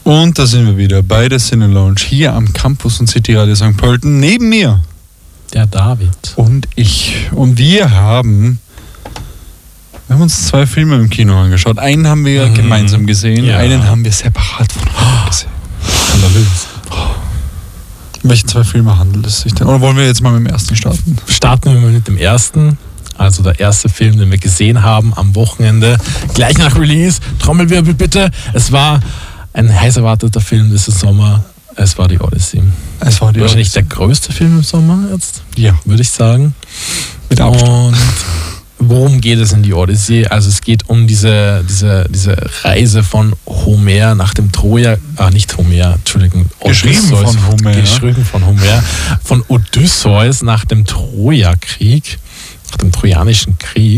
Und da sind wir wieder bei der Cine Lounge hier am Campus und City Radio St. Pölten. Neben mir der David und ich. Und wir haben uns 2 Filme im Kino angeschaut. Einen haben wir gemeinsam gesehen, einen haben wir separat voneinander gesehen. Skandalös. Welche 2 Filme handelt es sich denn? Oder wollen wir jetzt mal mit dem ersten starten? Starten wir mal mit dem ersten. Also der erste Film, den wir gesehen haben am Wochenende, gleich nach Release. Trommelwirbel bitte. Es war ein heiß erwarteter Film dieses Sommer. Es war die Odyssey. Wahrscheinlich der größte Film im Sommer jetzt, würde ich sagen. Mit Abstand. Und worum geht es in die Odyssey? Also es geht um diese Reise von Homer nach dem Troja, nicht Homer, Entschuldigung, Geschrieben von Homer. Von Odysseus nach dem Trojakrieg, nach dem Trojanischen Krieg,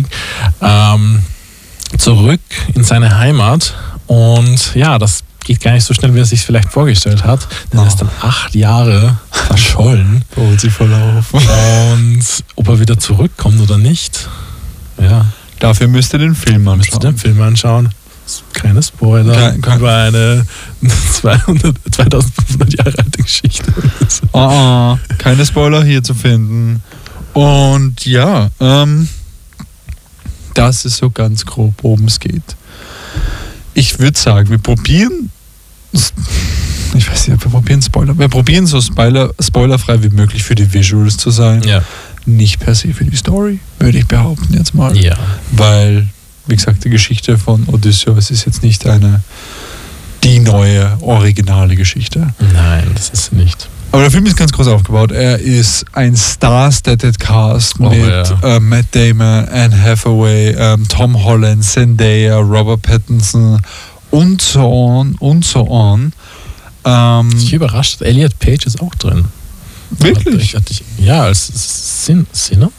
zurück in seine Heimat. Und ja, das geht gar nicht so schnell, wie er sich vielleicht vorgestellt hat. Denn er ist dann 8 Jahre verschollen. Holt sich verlaufen. Und ob er wieder zurückkommt oder nicht, dafür müsst ihr den Film anschauen. Keine Spoiler. Über eine 2500 Jahre alte Geschichte. Keine Spoiler hier zu finden. Und das ist so ganz grob, worum es geht. Ich würde sagen, wir probieren Spoiler. Wir probieren so spoilerfrei wie möglich für die Visuals zu sein. Ja. Nicht per se für die Story, würde ich behaupten jetzt mal. Ja. Weil, wie gesagt, die Geschichte von Odysseus ist jetzt nicht die neue, originale Geschichte. Nein, das ist sie nicht. Aber der Film ist ganz groß aufgebaut. Er ist ein star-studded Cast mit Matt Damon, Anne Hathaway, Tom Holland, Zendaya, Robert Pattinson und so on. Ich bin überrascht, Elliot Page ist auch drin. Wirklich? Als Sinner?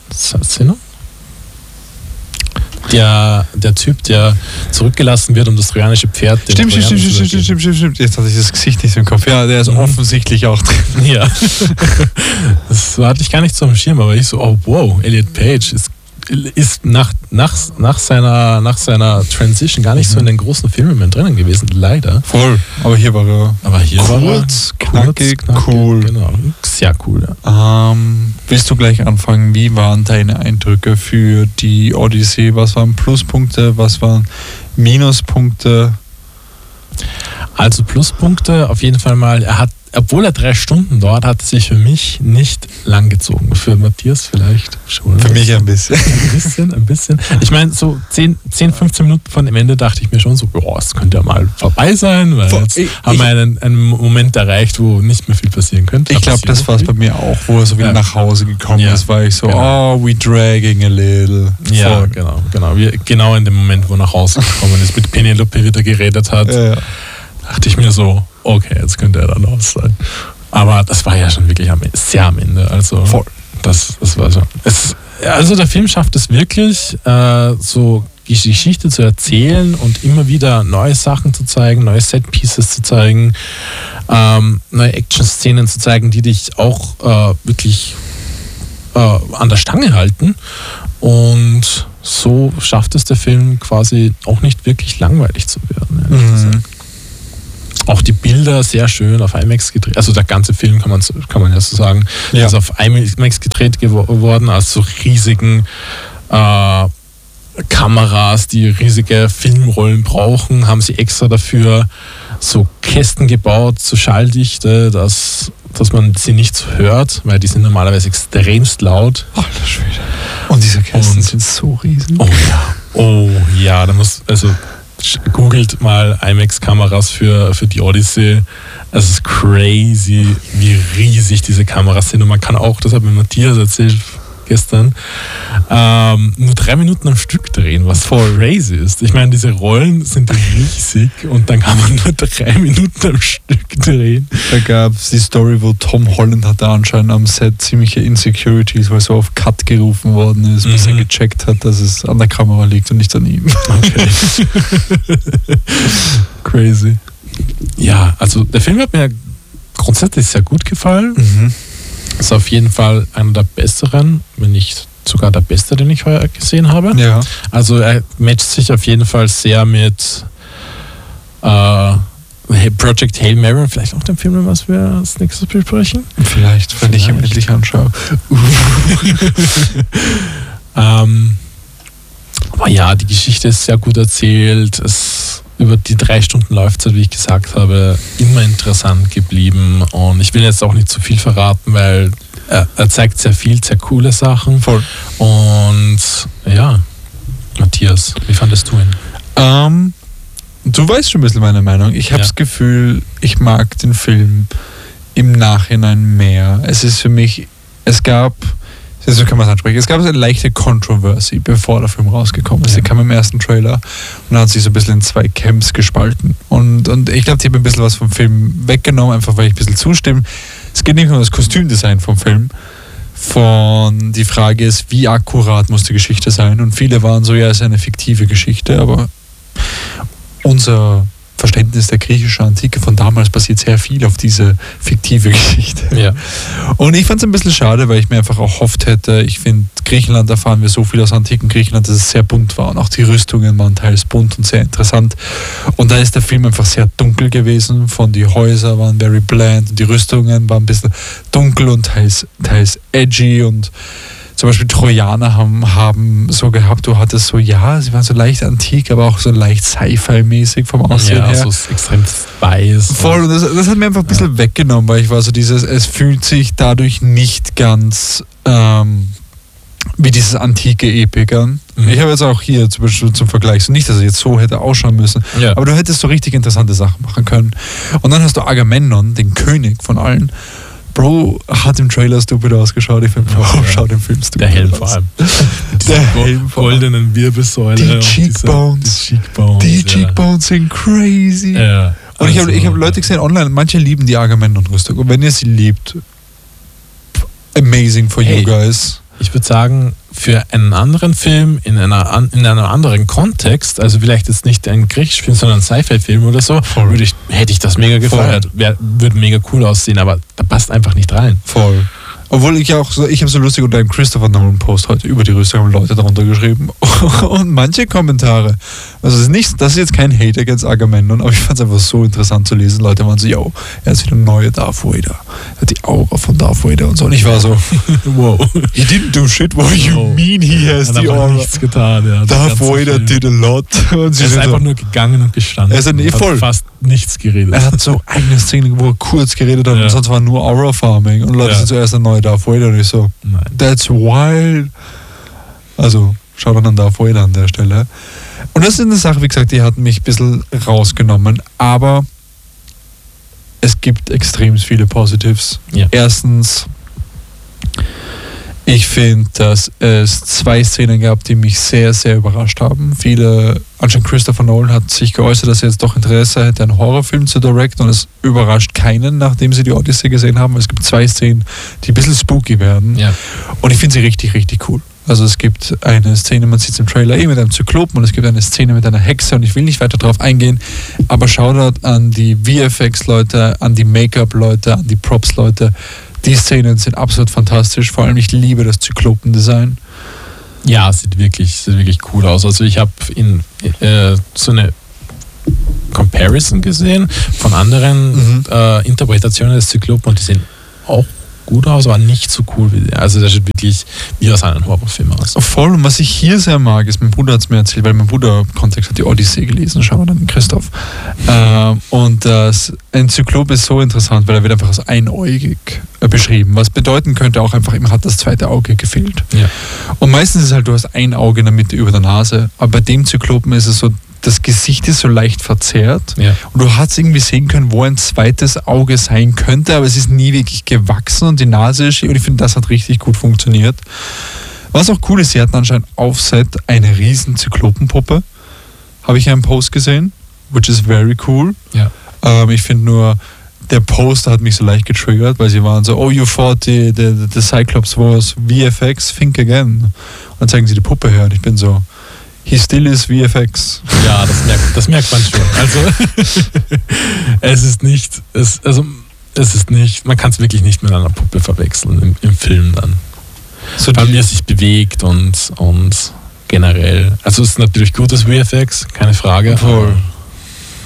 Der Typ, der zurückgelassen wird, um das trojanische Pferd... Stimmt. Jetzt hatte ich das Gesicht nicht im Kopf. Ja, der ist offensichtlich auch drin. Ja. Das hatte ich gar nicht so am Schirm, aber ich so, oh wow, Elliot Page ist nach seiner Transition gar nicht so in den großen Filmen mehr drinnen gewesen, leider. Voll, aber hier war er kurz, knackig, cool. Genau, sehr cool. Ja. Willst du gleich anfangen? Wie waren deine Eindrücke für die Odyssey? Was waren Pluspunkte, was waren Minuspunkte? Also Pluspunkte auf jeden Fall mal, obwohl er 3 Stunden dauert, hat es sich für mich nicht lang gezogen. Für Matthias vielleicht schon. Für mich ein bisschen. Ein bisschen. Ich meine, so 10, 15 Minuten von dem Ende dachte ich mir schon so, es könnte ja mal vorbei sein, weil jetzt haben wir einen Moment erreicht, wo nicht mehr viel passieren könnte. Ich glaube, das war es bei mir auch, wo er so wieder nach Hause gekommen ist, war ich so, we dragging a little. Ja, genau in dem Moment, wo er nach Hause gekommen ist, mit Penelope wieder geredet hat, dachte ich mir so, okay, jetzt könnte er dann raus sein. Aber das war ja schon wirklich sehr am Ende. Also voll. Das war schon. Also der Film schafft es wirklich, so die Geschichte zu erzählen und immer wieder neue Sachen zu zeigen, neue Set-Pieces zu zeigen, neue Action-Szenen zu zeigen, die dich auch wirklich an der Stange halten. Und so schafft es der Film quasi auch nicht wirklich langweilig zu werden. Auch die Bilder sehr schön auf IMAX gedreht. Also der ganze Film kann man ja so sagen, ist auf IMAX gedreht geworden, aus so riesigen Kameras, die riesige Filmrollen brauchen, haben sie extra dafür so Kästen gebaut, so Schalldichte, dass man sie nicht hört, weil die sind normalerweise extremst laut. Alter Schwede. Und diese Kästen sind so riesig. Oh ja, googelt mal IMAX-Kameras für die Odyssey. Es ist crazy, wie riesig diese Kameras sind. Und man kann auch, das hat mir Matthias erzählt gestern, nur 3 Minuten am Stück drehen, was voll crazy ist. Ich meine, diese Rollen sind riesig und dann kann man nur 3 Minuten am Stück drehen. Da gab es die Story, wo Tom Holland hatte anscheinend am Set ziemliche Insecurities, weil so auf Cut gerufen worden ist, bis er gecheckt hat, dass es an der Kamera liegt und nicht an ihm. Okay. Crazy. Ja, also der Film hat mir grundsätzlich sehr gut gefallen. Ist auf jeden Fall einer der besseren, wenn nicht sogar der beste, den ich heuer gesehen habe. Ja. Also er matcht sich auf jeden Fall sehr mit Project Hail Mary, vielleicht auch den Film, was wir als nächstes besprechen. Vielleicht, wenn ich ihn endlich anschaue. Aber ja, die Geschichte ist sehr gut erzählt. Über die 3 Stunden Laufzeit, wie ich gesagt habe, immer interessant geblieben. Und ich will jetzt auch nicht zu viel verraten, weil er zeigt sehr viel, sehr coole Sachen. Voll. Und ja, Matthias, wie fandest du ihn? Du weißt schon ein bisschen meine Meinung. Ich habe das Gefühl, ich mag den Film im Nachhinein mehr. Es ist für mich, so kann man es ansprechen, es gab eine leichte Controversy, bevor der Film rausgekommen ist. Die kam im ersten Trailer und hat sich so ein bisschen in 2 Camps gespalten. Und ich glaube, die haben ein bisschen was vom Film weggenommen, einfach weil ich ein bisschen zustimme. Es geht nicht nur um das Kostümdesign vom Film. Die Frage ist, wie akkurat muss die Geschichte sein? Und viele waren so, ja, es ist eine fiktive Geschichte, aber unser Verständnis der griechischen Antike von damals basiert sehr viel auf diese fiktive Geschichte. Ja. Und ich fand es ein bisschen schade, weil ich mir einfach auch hofft hätte, ich finde, Griechenland erfahren wir so viel aus antiken Griechenland, dass es sehr bunt war und auch die Rüstungen waren teils bunt und sehr interessant. Und da ist der Film einfach sehr dunkel gewesen, die Häuser waren very bland und die Rüstungen waren ein bisschen dunkel und teils edgy und zum Beispiel Trojaner haben so gehabt, du hattest so, sie waren so leicht antik, aber auch so leicht Sci-Fi-mäßig vom Aussehen her. Ja, so extrem weiß. Voll, und das hat mir einfach ein bisschen weggenommen, weil ich war so es fühlt sich dadurch nicht ganz wie dieses antike Epik an. Ich habe jetzt auch hier zum Beispiel zum Vergleich, so nicht, dass er jetzt so hätte ausschauen müssen, aber du hättest so richtig interessante Sachen machen können. Und dann hast du Agamemnon, den König von allen. Bro, hat im Trailer stupid ausgeschaut. Ich finde, schaut im Film stupid aus. Der Helm aus. Vor allem. Der Helm vor allem. Goldenen Wirbelsäule. Die Cheekbones. Die Cheekbones sind crazy. Ja, und ich hab Leute gesehen online, manche lieben die Agamemnon-Rüstung. Und wenn ihr sie liebt, amazing for you guys. Ich würde sagen, für einen anderen Film, in einem anderen Kontext, also vielleicht jetzt nicht ein griechischer Film, sondern ein Sci-Fi-Film oder so, hätte ich das mega gefeiert. Würde mega cool aussehen, aber da passt einfach nicht rein. Voll. Obwohl ich habe so lustig unter einem Christopher Nolan Post heute über die Rüstung haben Leute darunter geschrieben. Und manche Kommentare, also das ist jetzt kein Hate against Agamemnon, aber ich fand es einfach so interessant zu lesen. Leute waren so, yo, er ist wieder ein neuer Darth Vader. Er hat die Aura von Darth Vader und so. Und ich war so, wow, he didn't do shit, what you mean he has the Aura. Nichts getan, ja. Darth Vader did a lot. Und er ist einfach nur gegangen und gestanden. Er ist voll. Hat fast nichts geredet. Er hat so eine Szene, wo er kurz geredet hat und sonst war nur Aura Farming. Und Leute sind zuerst ein neuer Darth Vader und ich so, nein. That's wild. Also, schau dann an Darth Vader an der Stelle. Und das ist eine Sache, wie gesagt, die hat mich ein bisschen rausgenommen, aber es gibt extrem viele Positives. Ja. Erstens, ich finde, dass es 2 Szenen gab, die mich sehr, sehr überrascht haben. Anscheinend Christopher Nolan hat sich geäußert, dass er jetzt doch Interesse hätte, einen Horrorfilm zu directen und es überrascht keinen, nachdem sie die Odyssey gesehen haben. Es gibt 2 Szenen, die ein bisschen spooky werden. Ja. Und ich finde sie richtig, richtig cool. Also es gibt eine Szene, man sieht es im Trailer mit einem Zyklopen und es gibt eine Szene mit einer Hexe und ich will nicht weiter darauf eingehen, aber Shoutout an die VFX-Leute, an die Make-up-Leute, an die Props-Leute. Die Szenen sind absolut fantastisch, vor allem ich liebe das Zyklopen-Design. Ja, sieht wirklich cool aus. Also ich habe so eine Comparison gesehen von anderen Interpretationen des Zyklopen und die sehen auch gut aus, aber nicht so cool wie der. Also der sieht wirklich wie aus einem Horrorfilm aus. Voll, und was ich hier sehr mag, ist, mein Bruder hat es mir erzählt, weil mein Bruder Kontext hat die Odyssee gelesen, schauen wir dann Christoph. Und ein Zyklop ist so interessant, weil er wird einfach als einäugig beschrieben, was bedeuten könnte auch einfach, ihm hat das zweite Auge gefehlt. Ja. Und meistens ist halt, du hast ein Auge in der Mitte über der Nase, aber bei dem Zyklopen ist es so, das Gesicht ist so leicht verzerrt und du hast irgendwie sehen können, wo ein zweites Auge sein könnte, aber es ist nie wirklich gewachsen und die Nase ist schief und ich finde, das hat richtig gut funktioniert. Was auch cool ist, sie hatten anscheinend auf Set eine riesen Zyklopenpuppe, habe ich einen Post gesehen, which is very cool. Ja. Ich finde nur, der Poster hat mich so leicht getriggert, weil sie waren so, oh, you fought the Cyclops Wars, VFX, think again. Und dann zeigen sie die Puppe her und ich bin so, he still is VFX. Ja, das merkt man schon. Also es ist nicht, man kann es wirklich nicht mit einer Puppe verwechseln im Film dann. So weil er sich bewegt und generell. Also es ist natürlich gutes VFX, keine Frage. Voll.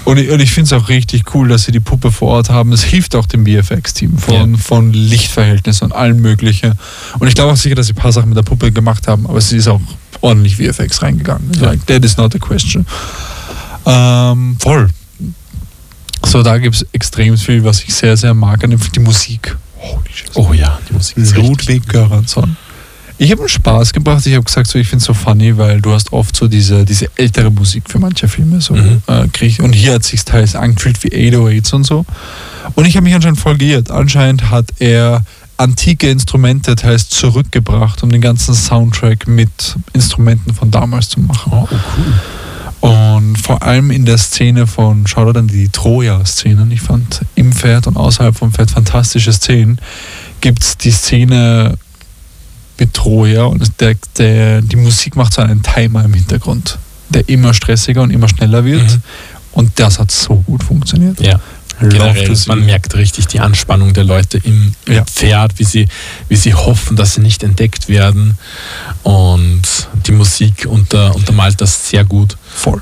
Und ich finde es auch richtig cool, dass sie die Puppe vor Ort haben. Es hilft auch dem VFX-Team von Lichtverhältnissen und allem Mögliche. Und ich glaube auch sicher, dass sie ein paar Sachen mit der Puppe gemacht haben, aber sie ist auch ordentlich VFX reingegangen. Ja. Like, that is not a question. Voll. So, da gibt es extrem viel, was ich sehr, sehr mag. Die Musik. Oh ja, die Musik ist Ludwig Göransson. Ich habe einen Spaß gebracht. Ich habe gesagt, so, ich finde es so funny, weil du hast oft so diese ältere Musik für manche Filme. So, und hier hat es sich teils angefühlt wie 808s und so. Und ich habe mich anscheinend voll geirrt. Anscheinend hat er antike Instrumente teils zurückgebracht, um den ganzen Soundtrack mit Instrumenten von damals zu machen. Oh, cool. Und vor allem in der Szene schau dir dann die Troja-Szenen, ich fand im Pferd und außerhalb vom Pferd fantastische Szenen, gibt es die Szene mit Troja und die Musik macht so einen Timer im Hintergrund, der immer stressiger und immer schneller wird und das hat so gut funktioniert. Ja. Generell, man merkt richtig die Anspannung der Leute im Pferd, wie sie hoffen, dass sie nicht entdeckt werden. Und die Musik untermalt das sehr gut. Voll.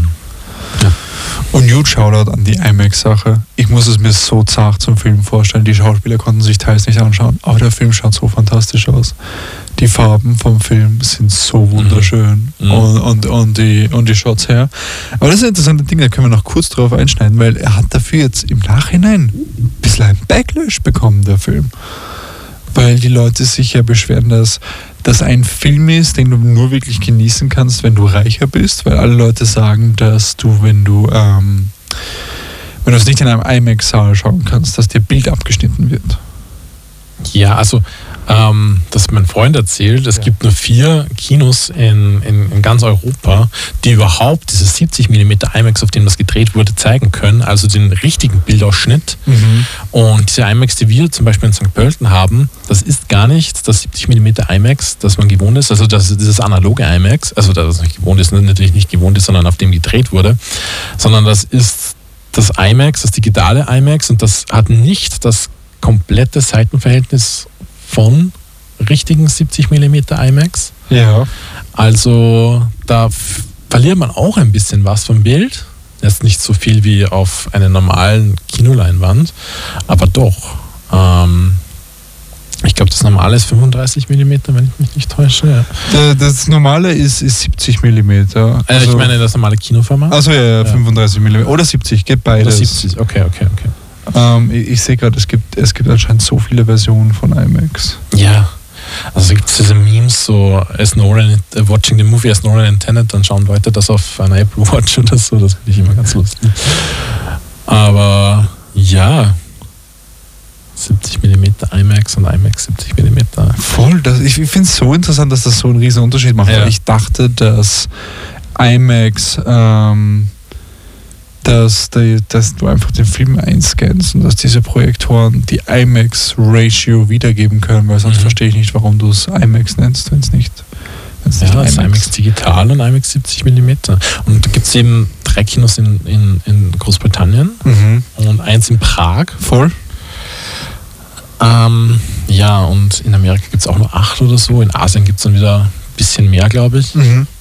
Und huge Shoutout an die IMAX-Sache. Ich muss es mir so zart zum Film vorstellen. Die Schauspieler konnten sich teils nicht anschauen, aber der Film schaut so fantastisch aus. Die Farben vom Film sind so wunderschön und die Shots her. Aber das ist ein interessantes Ding, da können wir noch kurz drauf einschneiden, weil er hat dafür jetzt im Nachhinein ein bisschen ein Backlash bekommen, der Film. Weil die Leute sich ja beschweren, dass das ein Film ist, den du nur wirklich genießen kannst, wenn du reicher bist, weil alle Leute sagen, dass du, wenn du es nicht in einem IMAX-Saal schauen kannst, dass dir Bild abgeschnitten wird. Ja, also das hat mein Freund erzählt, es gibt nur 4 Kinos in ganz Europa, die überhaupt dieses 70 mm IMAX, auf dem das gedreht wurde, zeigen können, also den richtigen Bildausschnitt. Und diese IMAX, die wir zum Beispiel in St. Pölten haben, das ist gar nicht das 70 mm IMAX, das man gewohnt ist, also das ist dieses analoge IMAX, also das nicht gewohnt ist, natürlich nicht gewohnt ist, sondern auf dem gedreht wurde, sondern das ist das IMAX, das digitale IMAX und das hat nicht das komplette Seitenverhältnis von richtigen 70 mm IMAX. Ja. Also da verliert man auch ein bisschen was vom Bild. Jetzt nicht so viel wie auf einer normalen Kinoleinwand, aber doch. Ich glaube, das normale ist 35 mm, wenn ich mich nicht täusche. Ja. Das normale ist 70 mm. Also, ich meine das normale Kinoformat? Also ja, 35 mm. Oder 70, geht beides. Oder 70, okay. Ich sehe gerade, es gibt anscheinend so viele Versionen von IMAX. Ja, also gibt es diese Memes, so as Nolan watching the movie as Nolan intended, dann schauen Leute das auf einer Apple Watch oder so, das finde ich immer ganz lustig. Aber ja, 70 mm IMAX und IMAX 70 mm. Voll, ich finde es so interessant, dass das so einen riesen Unterschied macht. Ja. Weil ich dachte, dass IMAX dass du einfach den Film einscannst und dass diese Projektoren die IMAX-Ratio wiedergeben können, weil sonst verstehe ich nicht, warum du es IMAX nennst, wenn es nicht ist IMAX digital und IMAX 70 mm. Und da gibt es eben 3 Kinos in Großbritannien und 1 in Prag. Voll. Ja, und in Amerika gibt es auch nur 8 oder so. In Asien gibt es dann wieder ein bisschen mehr, glaube ich.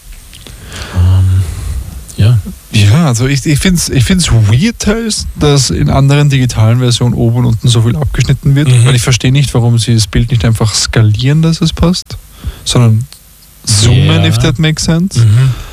Ja. Ja, also ich finde es weird, dass in anderen digitalen Versionen oben und unten so viel abgeschnitten wird, weil ich verstehe nicht, warum sie das Bild nicht einfach skalieren, dass es passt, sondern zoomen, if that makes sense.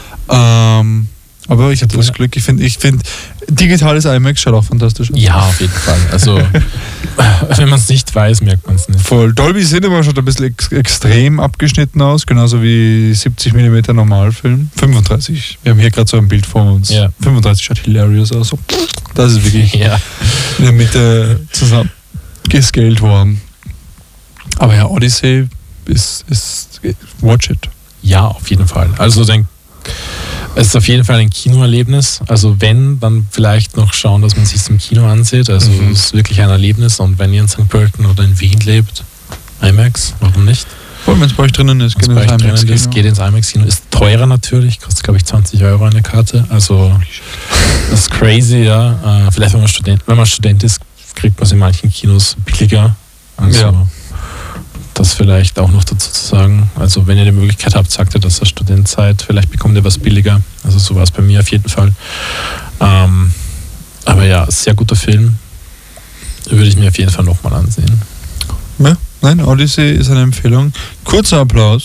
Aber ich habe das Glück, ich finde, digitales IMAX schaut auch fantastisch aus. Ja, auf jeden Fall. Also, wenn man es nicht weiß, merkt man es nicht. Voll. Dolby Cinema schaut ein bisschen extrem abgeschnitten aus, genauso wie 70 mm Normalfilm. 35. Wir haben hier gerade so ein Bild vor uns. Ja. 35 schaut hilarious aus. So, das ist wirklich in der Mitte zusammen gescaled worden. Aber ja, Odyssey ist watch it. Ja, auf jeden Fall. Also es ist auf jeden Fall ein Kinoerlebnis. Also wenn, dann vielleicht noch schauen, dass man sich es im Kino ansieht. Also es ist wirklich ein Erlebnis. Und wenn ihr in St. Pölten oder in Wien lebt, IMAX, warum nicht? Wenn es bei euch drinnen ist, geht ins IMAX-Kino. Ist teurer natürlich, kostet glaube ich 20 € eine Karte. Also das ist crazy, ja. Vielleicht wenn man Student ist, kriegt man es in manchen Kinos billiger. Also das vielleicht auch noch dazu zu sagen. Also wenn ihr die Möglichkeit habt, sagt ihr, dass ihr Student seid, vielleicht bekommt ihr was billiger. Also so war es bei mir auf jeden Fall. sehr guter Film. Würde ich mir auf jeden Fall nochmal ansehen. Ja, nein, Odyssey ist eine Empfehlung. Kurzer Applaus.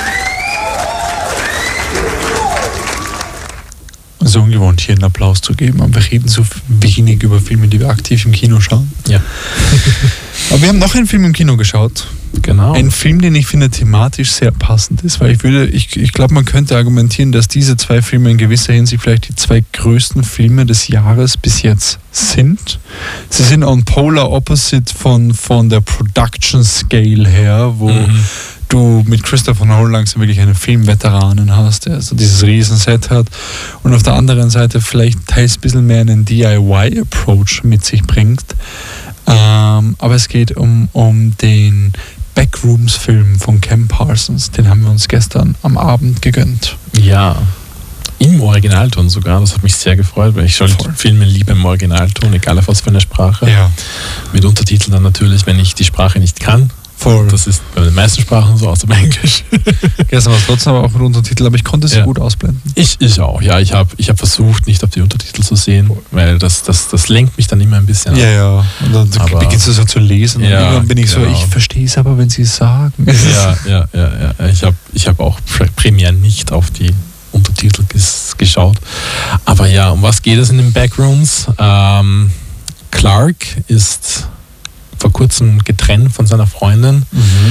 So ungewohnt, hier einen Applaus zu geben, aber wir reden so wenig über Filme, die wir aktiv im Kino schauen. Ja. Aber wir haben noch einen Film im Kino geschaut. Genau. Ein Film, den ich finde thematisch sehr passend ist, weil ich glaube, man könnte argumentieren, dass diese zwei Filme in gewisser Hinsicht vielleicht die zwei größten Filme des Jahres bis jetzt sind. Sie sind on polar opposite von der Production Scale her, wo du mit Christopher Nolan langsam wirklich einen Filmveteranen hast, der so dieses Riesenset hat und auf der anderen Seite vielleicht teils ein bisschen mehr einen DIY-Approach mit sich bringt. Aber es geht um den Backrooms-Film von Ken Parsons. Den haben wir uns gestern am Abend gegönnt. Ja, im Originalton sogar. Das hat mich sehr gefreut, weil ich schon Filme liebe im Originalton, egal auf was für eine Sprache. Ja. Mit Untertiteln dann natürlich, wenn ich die Sprache nicht kann. Voll. Das ist bei den meisten Sprachen so, außer bei Englisch. Gestern war es trotzdem aber auch mit Untertiteln, aber ich konnte es gut ausblenden. Ich auch, ja. Ich hab versucht, nicht auf die Untertitel zu sehen, weil das lenkt mich dann immer ein bisschen ab. Ja. Und dann beginnst du so zu lesen und dann bin ich so, ich verstehe es aber, wenn sie es sagen. Ja. Ich hab auch primär nicht auf die Untertitel geschaut. Aber ja, um was geht es in den Backrooms? Clark ist vor kurzem getrennt von seiner Freundin,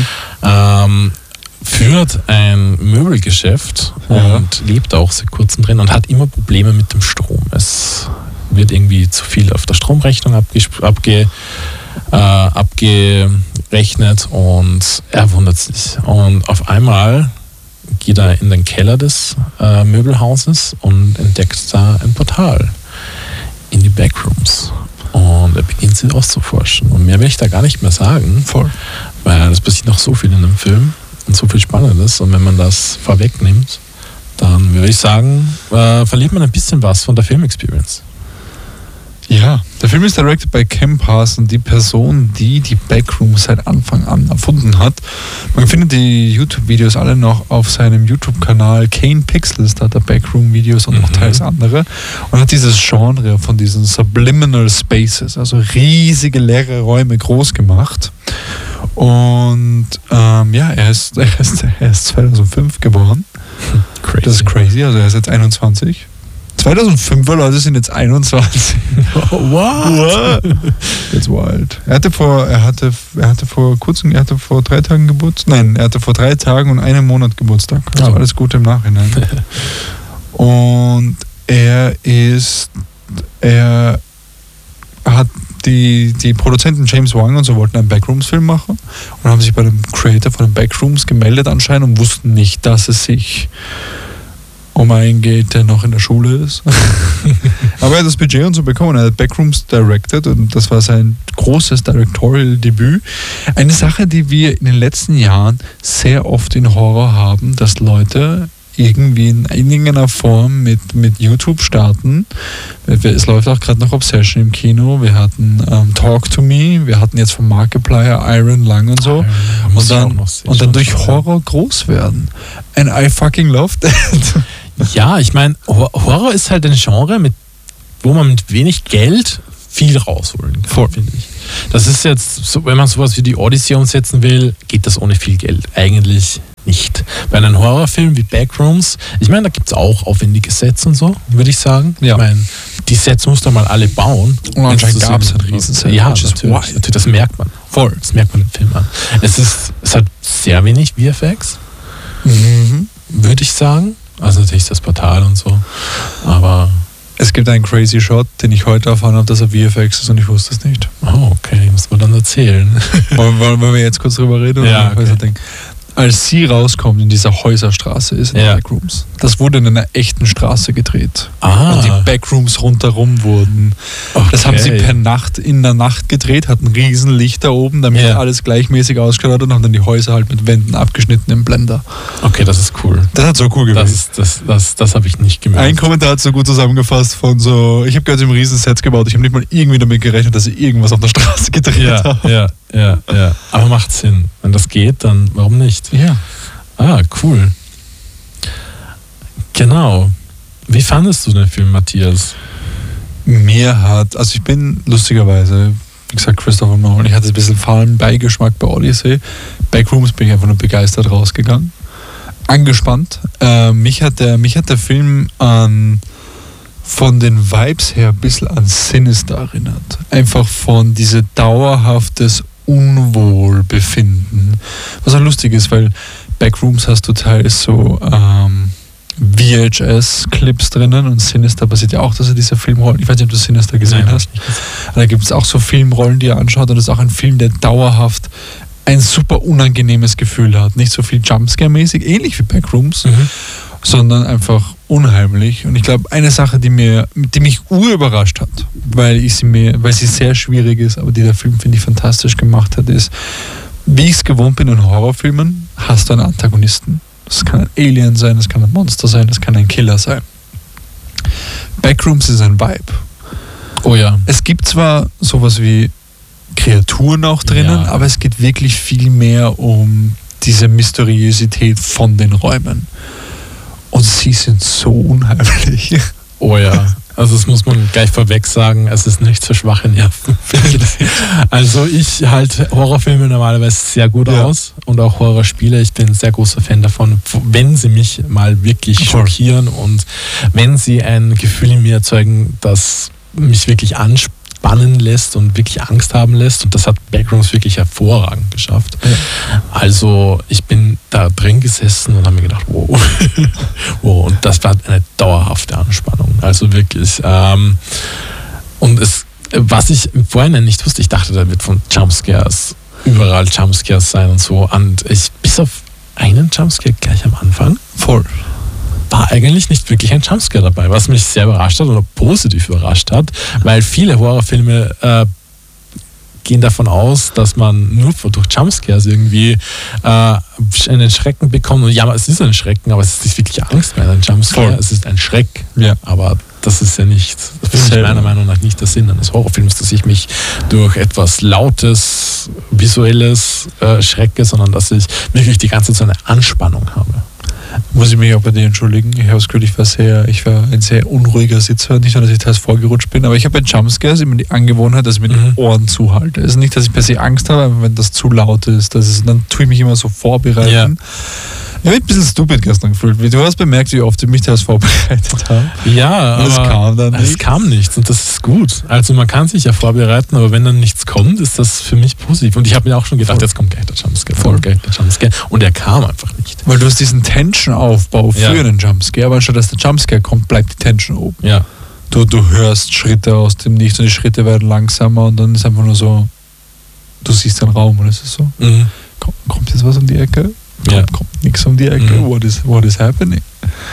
führt ein Möbelgeschäft und lebt auch seit kurzem drin und hat immer Probleme mit dem Strom. Es wird irgendwie zu viel auf der Stromrechnung abgerechnet und er wundert sich. Und auf einmal geht er in den Keller des Möbelhauses und entdeckt da ein Portal in die Backrooms. Und er beginnt sie auszuforschen. Und mehr will ich da gar nicht mehr sagen, weil es passiert noch so viel in einem Film und so viel Spannendes. Und wenn man das vorwegnimmt, dann würde ich sagen, verliert man ein bisschen was von der Film-Experience. Ja, der Film ist directed by Ken Parsons, die Person, die Backrooms seit Anfang an erfunden hat. Man findet die YouTube-Videos alle noch auf seinem YouTube-Kanal Kane Pixels, da hat er Backroom-Videos und noch teils andere. Und hat dieses Genre von diesen Subliminal Spaces, also riesige leere Räume, groß gemacht. Und er ist 2005 geboren. Crazy. Das ist crazy, also er ist jetzt 21. 2005er Leute sind jetzt 21. What? That's wild. Er hatte vor 3 Tagen Geburtstag. Nein, er hatte vor 3 Tagen und 1 Monat Geburtstag. Also alles Gute im Nachhinein. Und er hat die Produzenten James Wang und so wollten einen Backrooms-Film machen und haben sich bei dem Creator von den Backrooms gemeldet anscheinend und wussten nicht, dass es sich um einen geht, der noch in der Schule ist. Aber er hat das Budget und so bekommen. Er hat Backrooms directed und das war sein großes Directorial-Debüt. Eine Sache, die wir in den letzten Jahren sehr oft in Horror haben, dass Leute irgendwie in irgendeiner Form mit YouTube starten. Es läuft auch gerade noch Obsession im Kino. Wir hatten Talk to Me. Wir hatten jetzt von Markiplier Iron Lang und so. Und dann durch Horror groß werden. And I fucking love that. Ja, ich meine, Horror ist halt ein Genre, wo man mit wenig Geld viel rausholen kann, finde ich. Das ist jetzt, so, wenn man sowas wie die Odyssey umsetzen will, geht das ohne viel Geld. Eigentlich nicht. Bei einem Horrorfilm wie Backrooms, ich meine, da gibt es auch aufwendige Sets und so, würde ich sagen. Ja. Ich meine, die Sets musst du mal alle bauen. Und anscheinend gab es ein Riesenset. Ja, natürlich, das merkt man. Voll. Das merkt man im Film an. Es hat sehr wenig VFX, würde ich sagen. Also natürlich das Portal und so. Aber es gibt einen crazy Shot, den ich heute erfahren habe, dass er VFX ist und ich wusste es nicht. Oh, okay, muss man dann erzählen. Wollen wir jetzt kurz drüber reden? Ja, okay. Als sie rauskommt in dieser Häuserstraße ist, in den Backrooms. Das wurde in einer echten Straße gedreht. Und die Backrooms rundherum wurden. Okay. Das haben sie in der Nacht gedreht, hatten riesen Licht da oben, damit alles gleichmäßig ausgeschaut hat und haben dann die Häuser halt mit Wänden abgeschnitten im Blender. Okay, das ist cool. Das hat so cool gewesen. Das habe ich nicht gemerkt. Ein Kommentar hat so gut zusammengefasst von so, ich habe gerade im Riesensets gebaut, ich habe nicht mal irgendwie damit gerechnet, dass sie irgendwas auf der Straße gedreht haben. Ja. Aber macht Sinn. Wenn das geht, dann warum nicht? Ja. Cool. Genau. Wie fandest du den Film, Matthias? also ich bin lustigerweise, wie gesagt, Christopher Nolan, ich hatte ein bisschen fahlen Beigeschmack bei Odyssey. Backrooms bin ich einfach nur begeistert rausgegangen. Angespannt. Mich hat der Film von den Vibes her ein bisschen an Sinister erinnert. Einfach von diese dauerhaftes Unwohlbefinden. Was auch lustig ist, weil Backrooms hast du teils so VHS-Clips drinnen und Sinister basiert ja auch, dass er diese Filmrollen, ich weiß nicht, ob du Sinister gesehen hast, da gibt es auch so Filmrollen, die er anschaut und das ist auch ein Film, der dauerhaft ein super unangenehmes Gefühl hat. Nicht so viel Jumpscare-mäßig, ähnlich wie Backrooms, sondern einfach unheimlich. Und ich glaube, eine Sache, die mich urüberrascht hat, weil sie sehr schwierig ist, aber die der Film, finde ich, fantastisch gemacht hat, ist, wie ich es gewohnt bin in Horrorfilmen, hast du einen Antagonisten. Das kann ein Alien sein, das kann ein Monster sein, das kann ein Killer sein. Backrooms ist ein Vibe. Oh ja. Es gibt zwar sowas wie Kreaturen auch drinnen, aber es geht wirklich viel mehr um diese Mysteriosität von den Räumen. Und sie sind so unheimlich. Oh ja. Also das muss man gleich vorweg sagen, es ist nicht für schwache Nerven. Also ich halte Horrorfilme normalerweise sehr gut aus und auch Horrorspiele. Ich bin ein sehr großer Fan davon, wenn sie mich mal wirklich schockieren und wenn sie ein Gefühl in mir erzeugen, das mich wirklich anspannen lässt und wirklich Angst haben lässt. Und das hat Backrooms wirklich hervorragend geschafft. Ja. Also ich bin da drin gesessen und habe mir gedacht, wow. Wow. Und das war eine dauerhafte Anspannung. Also wirklich. Und was ich im Vorhinein nicht wusste, ich dachte, da wird von Jumpscares überall Jumpscares sein und so. Und bis auf einen Jumpscare gleich am Anfang war eigentlich nicht wirklich ein Jumpscare dabei, was mich sehr überrascht hat oder positiv überrascht hat, weil viele Horrorfilme gehen davon aus, dass man nur durch Jumpscares irgendwie einen Schrecken bekommt. Und ja, es ist ein Schrecken, aber es ist nicht wirklich Angst mehr, ein Jumpscare. Es ist ein Schreck. Ja. Aber das ist ja nicht, das ist meiner Meinung nach nicht der Sinn eines Horrorfilms, dass ich mich durch etwas Lautes, Visuelles schrecke, sondern dass ich wirklich die ganze Zeit eine Anspannung habe. Muss ich mich auch bei dir entschuldigen. Ich habe das Gefühl, ich war ein sehr unruhiger Sitzer. Nicht nur, dass ich teils vorgerutscht bin, aber ich habe bei Jumpscares immer die Angewohnheit, dass ich mir die Ohren zuhalte. Es ist nicht, dass ich per se Angst habe, aber wenn das zu laut ist, dann tue ich mich immer so vorbereiten. Ja. Ich habe mich ein bisschen stupid gestern gefühlt. Du hast bemerkt, wie oft ich mich das vorbereitet habe. Ja, aber es kam nichts und das ist gut. Also man kann sich ja vorbereiten, aber wenn dann nichts kommt, ist das für mich positiv. Und ich habe mir auch schon gedacht, jetzt kommt gleich der Jumpscare. Und er kam einfach nicht. Weil du hast diesen Tension-Aufbau für einen Jumpscare, aber anstatt dass der Jumpscare kommt, bleibt die Tension oben. Ja. Du hörst Schritte aus dem Nichts und die Schritte werden langsamer und dann ist einfach nur so, du siehst den Raum und es ist so, kommt jetzt was um die Ecke? Kommt nichts um die Ecke. What is happening?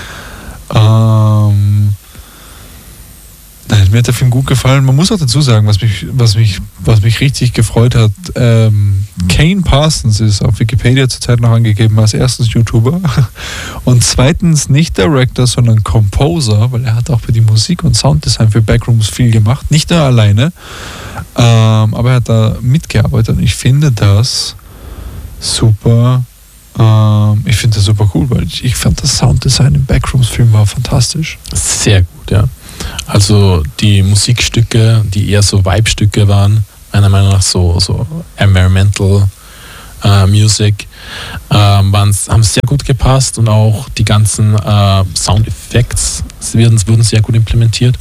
Nein, mir hat der Film gut gefallen. Man muss auch dazu sagen, was mich richtig gefreut hat, Kane Parsons ist auf Wikipedia zurzeit noch angegeben als erstens YouTuber und zweitens nicht Director, sondern Composer, weil er hat auch für die Musik und Sounddesign für Backrooms viel gemacht. Nicht nur alleine, aber er hat da mitgearbeitet und ich finde das super. Ich finde das super cool, weil ich fand das Sounddesign im Backrooms-Film war fantastisch. Sehr gut, ja. Also die Musikstücke, die eher so Vibe-Stücke waren, meiner Meinung nach so Environmental Music, haben sehr gut gepasst und auch die ganzen Soundeffekte wurden sehr gut implementiert.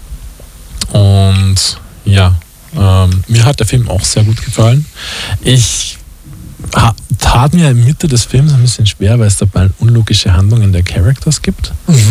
Und ja, mir hat der Film auch sehr gut gefallen. Ich tat mir in der Mitte des Films ein bisschen schwer, weil es dabei unlogische Handlungen der Characters gibt.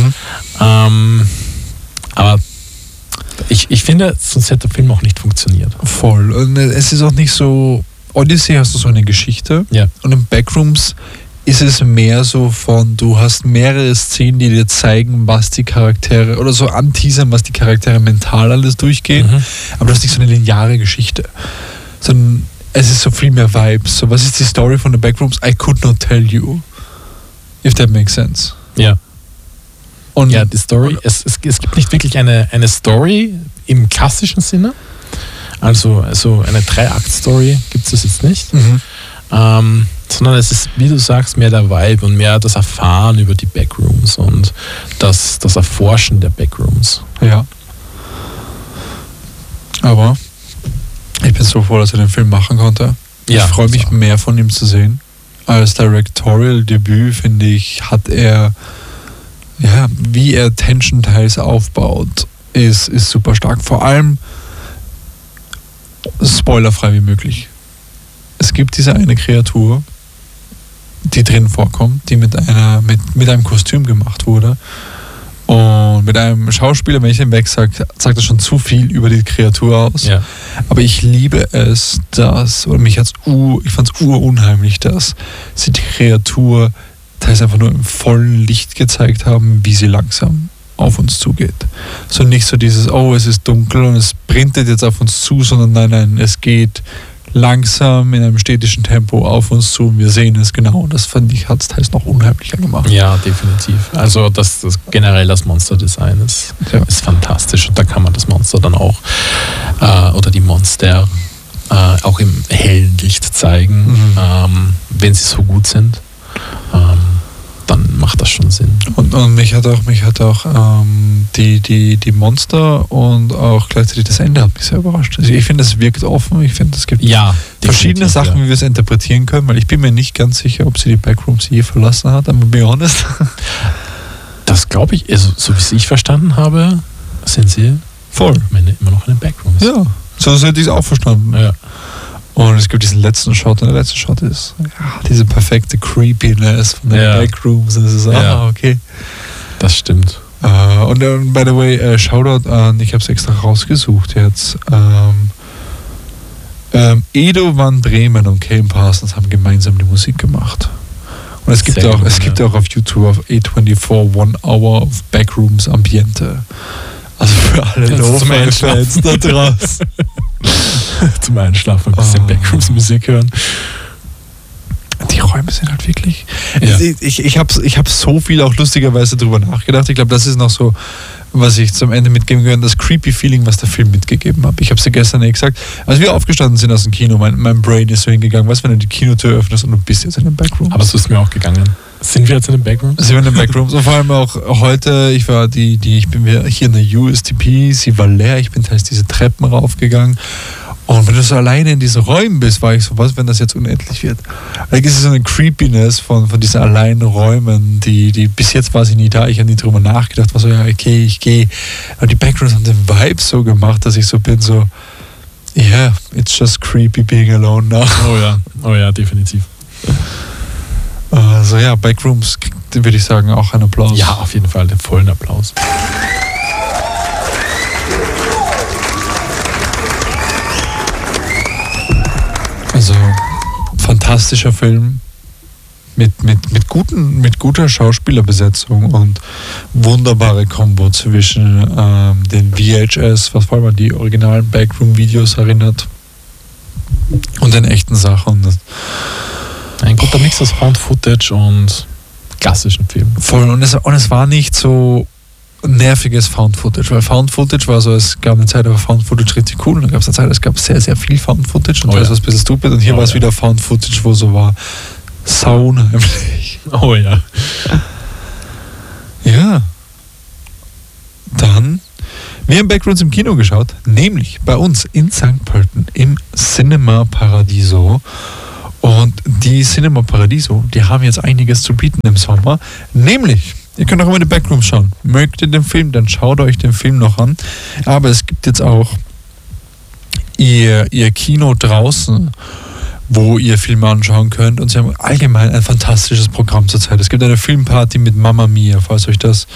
Aber ich finde, sonst hätte der Film auch nicht funktioniert. Voll. Und es ist auch nicht so, Odyssey hast du so eine Geschichte und in Backrooms ist es mehr so von, du hast mehrere Szenen, die dir zeigen, was die Charaktere, oder so anteasern, was die Charaktere mental alles durchgehen, aber das ist nicht so eine lineare Geschichte, sondern es ist so viel mehr Vibes. So, was ist die Story von The Backrooms? I could not tell you. If that makes sense. Ja. Und ja, die Story, es gibt nicht wirklich eine Story im klassischen Sinne. Also eine 3-Akt-Story gibt es jetzt nicht. Sondern es ist, wie du sagst, mehr der Vibe und mehr das Erfahren über die Backrooms und das Erforschen der Backrooms. Ja. Aber ich bin so froh, dass er den Film machen konnte. Ja, ich freue mich mehr von ihm zu sehen. Als Directorial-Debüt, finde ich, hat er, ja, wie er Tension-Teils aufbaut, ist super stark. Vor allem spoilerfrei wie möglich. Es gibt diese eine Kreatur, die drin vorkommt, die mit einem Kostüm gemacht wurde. Und mit einem Schauspieler, wenn ich den weg sage, sagt er schon zu viel über die Kreatur aus. Ja. Aber ich liebe es, ich fand es urunheimlich, dass sie die Kreatur teils einfach nur im vollen Licht gezeigt haben, wie sie langsam auf uns zugeht. So nicht so dieses, oh, es ist dunkel und es sprintet jetzt auf uns zu, sondern nein, es geht langsam in einem städtischen Tempo auf uns zu und wir sehen es genau. Und das fand ich, hat es teils noch unheimlicher gemacht. Ja, definitiv. Also generell das Monsterdesign ist fantastisch und da kann man das Monster dann auch oder die Monster auch im hellen Licht zeigen, wenn sie so gut sind. Dann macht das schon Sinn. Und mich hat auch die Monster und auch gleichzeitig das Ende hat mich sehr überrascht. Also ich finde, es wirkt offen. Ich finde, es gibt verschiedene Sachen, wie wir es interpretieren können, weil ich bin mir nicht ganz sicher, ob sie die Backrooms je verlassen hat, aber be honest. Das glaube ich, also, so wie ich verstanden habe, sind sie immer noch in den Backrooms. Ja, so hätte ich es auch verstanden. Ja. Und es gibt diesen letzten Shot, und der letzte Shot ist diese perfekte Creepiness von den Backrooms. Und es ist okay. Das stimmt. Und by the way, Shoutout an, ich habe es extra rausgesucht jetzt. Edo van Bremen und Kane Parsons haben gemeinsam die Musik gemacht. Und es gibt auch auf YouTube auf A24 1 Hour of Backrooms Ambiente. Also für alle Lo-Fi-Fans da draußen. Zum Einschlafen ein bisschen Backrooms-Musik hören. Die Räume sind halt wirklich... Ja. Ich hab so viel auch lustigerweise drüber nachgedacht. Ich glaube, das ist noch so, was ich zum Ende mitgeben kann, das creepy Feeling, was der Film mitgegeben hat. Ich habe es dir gestern gesagt. Als wir aufgestanden sind aus dem Kino, mein Brain ist so hingegangen, weißt du, wenn du die Kinotür öffnest und du bist jetzt in den Backrooms. Aber so ist mir auch gegangen. Sind wir jetzt in den Backrooms? Sind wir in den Backrooms. Und vor allem auch heute, ich bin hier in der USTP, sie war leer, ich bin teils diese Treppen raufgegangen. Und wenn du so alleine in diesen Räumen bist, war ich so, was, wenn das jetzt unendlich wird? Da ist so eine Creepiness von diesen alleinen Räumen, die bis jetzt war sie nie da. Ich habe nie drüber nachgedacht, war so, ja, okay, ich gehe. Aber die Backrooms haben den Vibe so gemacht, dass ich so bin, so, yeah, it's just creepy being alone now. Oh ja, definitiv. Also ja, Backrooms, würde ich sagen, auch ein Applaus. Ja, auf jeden Fall, den vollen Applaus. Also, fantastischer Film mit guter Schauspielerbesetzung und wunderbare Kombo zwischen den VHS, was vor allem an die originalen Backroom-Videos erinnert, und den echten Sachen. Ein guter Mix aus Found-Footage und klassischen Filmen. Voll, und es war nicht so nerviges Found-Footage, weil Found-Footage war so, es gab eine Zeit, da war Found-Footage richtig cool, und dann gab es eine Zeit, es gab sehr, sehr viel Found-Footage und das war ein bisschen stupid, und hier war es wieder Found-Footage, wo so war, sauunheimlich. Oh ja. Ja. Dann, wir haben Backrooms im Kino geschaut, nämlich bei uns in St. Pölten im Cinema Paradiso. Und die Cinema Paradiso, die haben jetzt einiges zu bieten im Sommer, nämlich, ihr könnt auch immer in die Backrooms schauen. Mögt ihr den Film, dann schaut euch den Film noch an. Aber es gibt jetzt auch ihr Kino draußen, wo ihr Filme anschauen könnt. Und sie haben allgemein ein fantastisches Programm zurzeit. Es gibt eine Filmparty mit Mamma Mia, falls euch das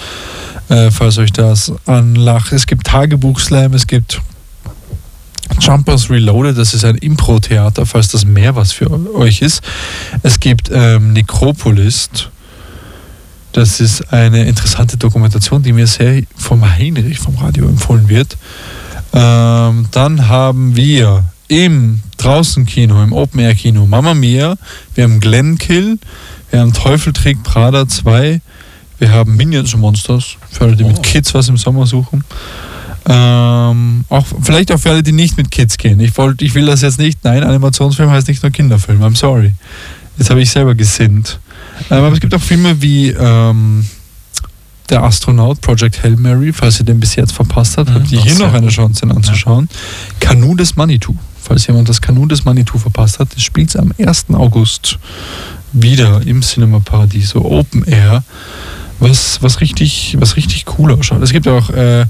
anlacht. Es gibt Tagebuchslam, es gibt Jumpers Reloaded, das ist ein Impro-Theater, falls das mehr was für euch ist. Es gibt Necropolis. Das ist eine interessante Dokumentation, die mir sehr vom Heinrich vom Radio empfohlen wird. Dann haben wir im Draußenkino, im Open-Air-Kino Mamma Mia, wir haben Glenkill, wir haben Teufel trägt Prada 2, wir haben Minions und Monsters, für alle, die mit Kids was im Sommer suchen. Vielleicht auch für alle, die nicht mit Kids gehen. Ich will das jetzt nicht, nein, Animationsfilm heißt nicht nur Kinderfilm, I'm sorry. Jetzt habe ich selber gesinnt. Aber es gibt auch Filme wie Der Astronaut, Project Hail Mary, falls ihr den bis jetzt verpasst habt, habt ihr hier noch eine Chance, ihn anzuschauen. Canoe des Manitou. Falls jemand das Canoe des Manitou verpasst hat, das spielt am 1. August wieder im Cinema Paradiso Open Air, was richtig cool ausschaut. Es gibt auch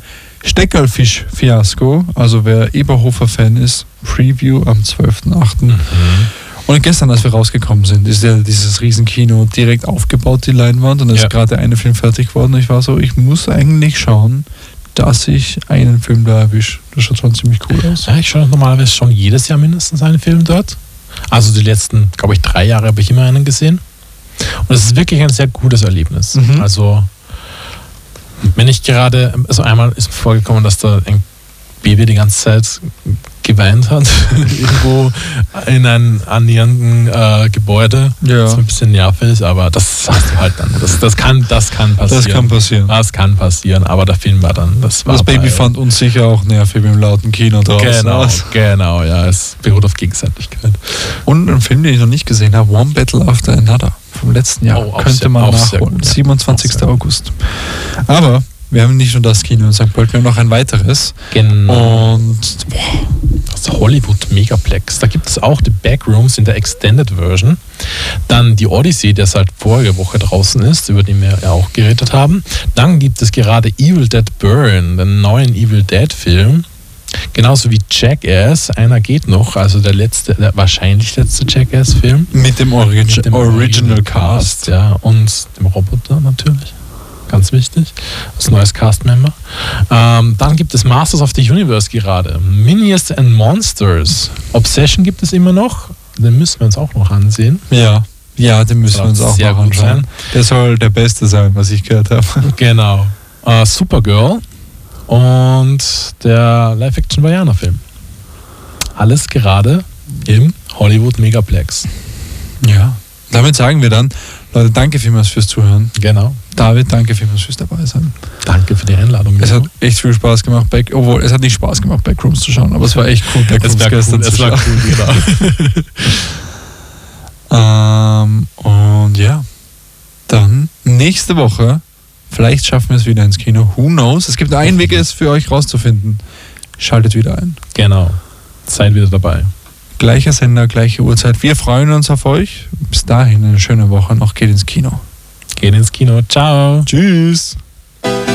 Steckerlfisch-Fiasko, also wer Eberhofer-Fan ist, Preview am 12.8. Und gestern, als wir rausgekommen sind, ist ja dieses Riesenkino direkt aufgebaut, die Leinwand, und da ist gerade eine Film fertig geworden. Ich war so, ich muss eigentlich schauen, dass ich einen Film da erwische. Das schaut schon ziemlich cool aus. Ja, ich schaue normalerweise schon jedes Jahr mindestens einen Film dort. Also die letzten, glaube ich, 3 Jahre habe ich immer einen gesehen. Und es ist wirklich ein sehr gutes Erlebnis. Also wenn ich gerade, also einmal ist mir vorgekommen, dass da ein Baby die ganze Zeit geweint hat, irgendwo in einem annähernden Gebäude. Ja. Das ist ein bisschen nervig, aber das hast du halt dann. Das kann passieren. Das kann passieren, aber der Film war dann, das Baby fand uns sicher auch nervig im lauten Kino draußen. Genau, ja, es beruht auf Gegenseitigkeit. Und ein Film, den ich noch nicht gesehen habe, One Battle After Another, vom letzten Jahr. Könnte man nachholen. Gut, 27. August. Aber wir haben nicht nur das Kino in St. Pölten, wir haben noch ein weiteres. Genau. Und das Hollywood Megaplex. Da gibt es auch die Backrooms in der Extended Version. Dann die Odyssey, der seit vorige Woche draußen ist, über die wir ja auch geredet haben. Dann gibt es gerade Evil Dead Burn, den neuen Evil Dead Film. Genauso wie Jackass, einer geht noch, also der wahrscheinlich letzte Jackass-Film. Mit dem Original Cast. Ja, und dem Roboter natürlich. Ganz wichtig, als neues Cast-Member. Dann gibt es Masters of the Universe gerade. Minions and Monsters. Obsession gibt es immer noch. Den müssen wir uns auch noch ansehen. Ja, den müssen wir uns auch noch anschauen. Der soll der Beste sein, was ich gehört habe. Genau. Supergirl und der Live-Action-Vajana-Film. Alles gerade im Hollywood Megaplex. Ja, damit sagen wir dann, Leute, danke vielmals fürs Zuhören. Genau. David, danke vielmals fürs dabei sein. Danke für die Einladung. Es hat echt viel Spaß gemacht, obwohl es hat nicht Spaß gemacht, Backrooms zu schauen, aber es war echt cool, Backrooms gestern zu schauen. Es war cool, genau. Und ja, dann nächste Woche, vielleicht schaffen wir es wieder ins Kino. Who knows? Es gibt einen Weg, es für euch rauszufinden. Schaltet wieder ein. Genau. Seid wieder dabei. Gleicher Sender, gleiche Uhrzeit. Wir freuen uns auf euch. Bis dahin eine schöne Woche noch. Geht ins Kino. Geht ins Kino. Ciao. Tschüss.